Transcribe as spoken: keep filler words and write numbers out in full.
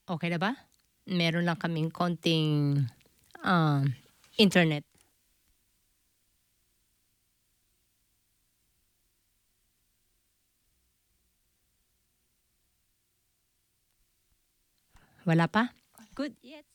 Okey na ba? Meron lang kaming konting, um, internet. Wala pa? Good, yet